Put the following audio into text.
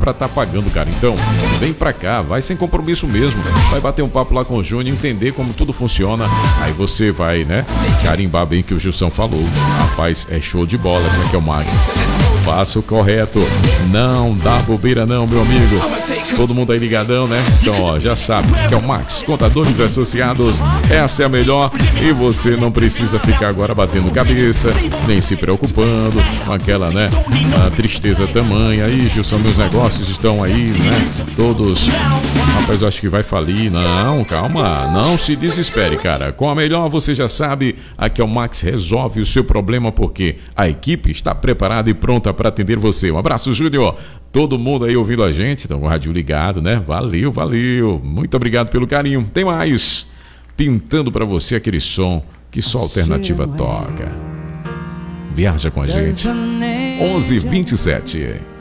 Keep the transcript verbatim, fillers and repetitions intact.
pra estar tá pagando, cara. Então, vem pra cá, vai sem compromisso mesmo. Vai bater um papo lá com o Júnior, entender como tudo funciona. Aí você vai, né, carimbar bem que o Gilson falou. Rapaz, é show de bola, esse aqui é o Max. Faça o correto. Não dá bobeira não, meu amigo. Todo mundo aí ligadão, né? Então, ó, já sabe que é o Max Contadores Associados. Essa é a melhor e você não precisa ficar agora batendo cabeça, nem se preocupando com aquela, né, a tristeza tamanha. Aí, Gilson, meus negócios estão aí, né, todos... Rapaz, eu acho que vai falir. Não, calma, não se desespere, cara. Com a melhor, você já sabe, aqui é o Max resolve o seu problema porque a equipe está preparada e pronta para atender você. Um abraço, Júnior. Todo mundo aí ouvindo a gente, então o rádio ligado, né? Valeu, valeu. Muito obrigado pelo carinho. Tem mais. Pintando para você aquele som que só Alternativa toca. Viaja com a gente. onze e vinte e sete.